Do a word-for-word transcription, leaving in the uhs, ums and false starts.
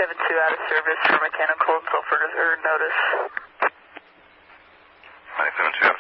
seven two out of service for mechanical and sulfur or notice. nine seven two out of